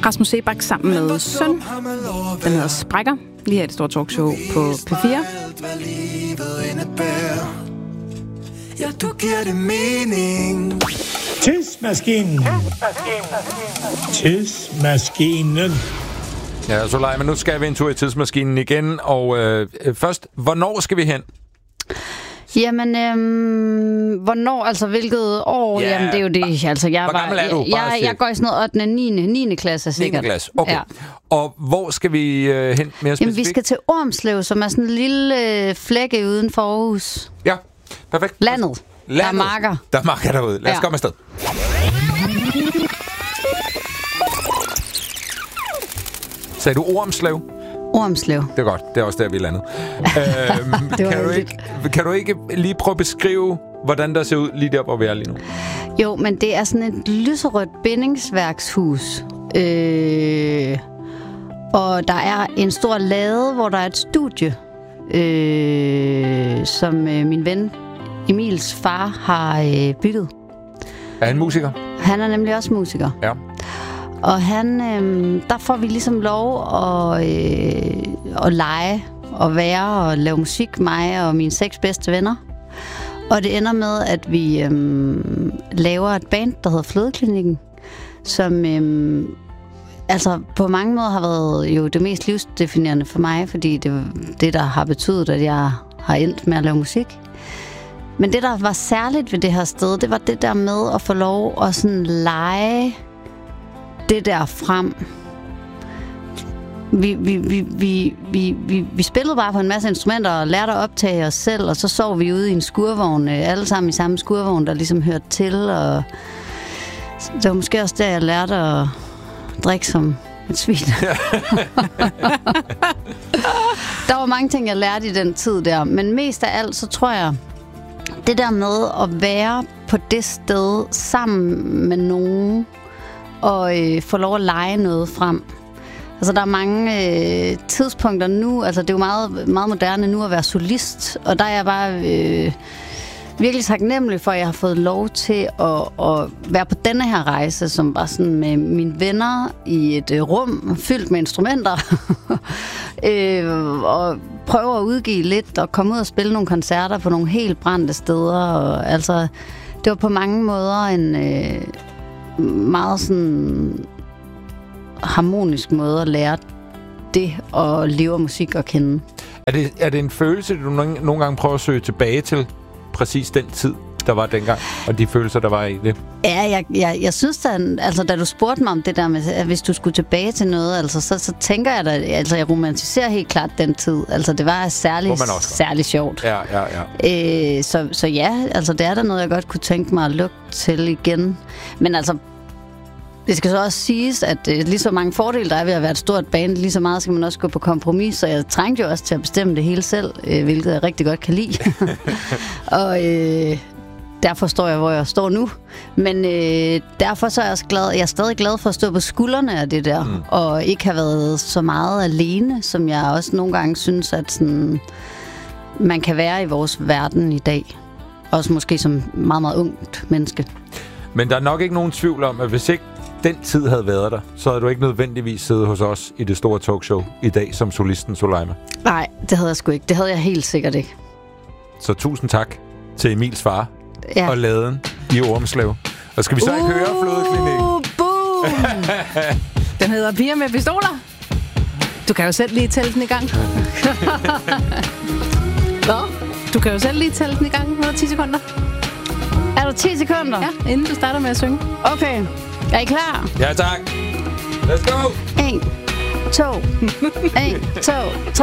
Rasmus Seebach sammen med Søn. Den hedder Sprækker. Lige her et stort talkshow på P4. Ja, du giver det mening. Tidsmaskinen. Tidsmaskinen. Ja, Solej, men nu skal vi en tur i tidsmaskinen igen. Og først, hvornår skal vi hen? Jamen, hvornår, altså hvilket år? Ja, jamen, det er jo det. Altså, hvor gammel er du? Jeg går i sådan noget 8. og 9. klasse, sikkert. 9. klasse, okay. Ja. Og hvor skal vi hen mere specifikt? Jamen, vi skal til Ormslev, som er sådan en lille flække uden for Aarhus. Ja, perfekt. Landet. Der er marker. Der er marker derude. Lad os komme afsted. Sagde du Ormslev? Ormslev. Det er godt. Det er også der, vi er landet. Kan du ikke lige prøve at beskrive, hvordan der ser ud lige der, hvor vi er lige nu? Jo, men det er sådan et lyserødt bindingsværkshus. Og der er en stor lade, hvor der er et studie, som min ven Emils far har bygget. Er han musiker? Han er nemlig også musiker. Ja. Og han, der får vi ligesom lov at lege og være og lave musik, mig og mine 6 bedste venner. Og det ender med, at vi laver et band, der hedder Flødeklinikken, som altså på mange måder har været jo det mest livsdefinerende for mig, fordi det der har betydet, at jeg har endt med at lave musik. Men det, der var særligt ved det her sted, det var det der med at få lov at sådan lege det der frem. Vi spillede bare på en masse instrumenter og lærte at optage os selv, og så sov vi ude i en skurvogn, alle sammen i samme skurvogn, der ligesom hørte til, og det var måske også der, jeg lærte at drikke som et svin. Der var mange ting, jeg lærte i den tid der, men mest af alt, så tror jeg, det der med at være på det sted sammen med nogen, og få lov at lege noget frem. Altså, der er mange tidspunkter nu, altså det er jo meget, meget moderne nu at være solist, og der er jeg bare virkelig taknemmelig for, at jeg har fået lov til at være på denne her rejse, som var sådan med mine venner i et rum fyldt med instrumenter, og prøve at udgive lidt, og komme ud og spille nogle koncerter på nogle helt brændte steder, og altså, det var på mange måder en meget sådan harmonisk måde at lære det og leve musik at kende. Er det en følelse, du nogle gange prøver at søge tilbage til præcis den tid, der var dengang, og de følelser, der var i det? Ja, jeg synes, altså, da du spurgte mig om det der med, at hvis du skulle tilbage til noget, altså, så tænker jeg da, altså jeg romantiserer helt klart den tid. Altså det var særlig sjovt. Ja. Så ja, altså det er der noget, jeg godt kunne tænke mig at lukke til igen. Men altså, det skal så også siges, at lige så mange fordele, der er ved at være et stort band, lige så meget skal man også gå på kompromis, så jeg trængte jo også til at bestemme det hele selv, hvilket jeg rigtig godt kan lide. Og derfor står jeg, hvor jeg står nu. Men derfor så er jeg også glad, jeg er stadig glad for at stå på skuldrene af det der, og ikke have været så meget alene, som jeg også nogle gange synes, at sådan, man kan være i vores verden i dag. Også måske som meget, meget ungt menneske. Men der er nok ikke nogen tvivl om, at hvis ikke den tid havde været der, så havde du ikke nødvendigvis siddet hos os i det store talkshow i dag som solisten Soleima. Nej, det havde jeg sgu ikke. Det havde jeg helt sikkert ikke. Så tusind tak til Emils far og laden i Ormslev. Og skal vi så ikke høre Flødeklinikken? Boom! Den hedder Piger med pistoler. Du kan jo selv lige tælle den i gang. Du kan jo selv lige tælle den i gang. Nu er 10 sekunder. Er der 10 sekunder? Ja, inden du starter med at synge. Okay. Er I klar? Ja, tak. Let's go! 1, 2, 1, 2, 3.